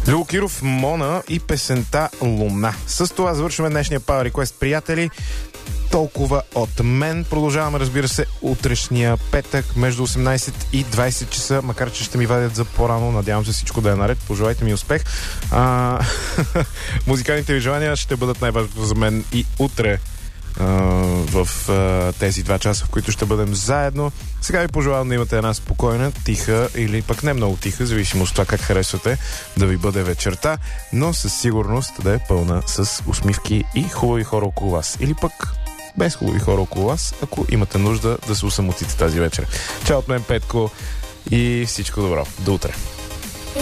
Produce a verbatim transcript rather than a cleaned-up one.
Любо Киров, Мона и песента Луна. С това завършваме днешния Power Request, приятели. Толкова от мен. Продължаваме, разбира се, утрешния петък между осемнайсет и двайсет часа, макар че ще ми вадят за по-рано. Надявам се всичко да е наред. Пожелайте ми успех. А, музикалните ви желания ще бъдат най-важното за мен и утре а, в а, тези два часа, в които ще бъдем заедно. Сега ви пожелавам да имате една спокойна, тиха или пък не много тиха, зависимо от това как харесвате да ви бъде вечерта, но със сигурност да е пълна с усмивки и хубави хора около вас. Или пък без хубави хора около вас, ако имате нужда да се усамотите тази вечер. Чао от мен, Петко, и всичко добро. До утре.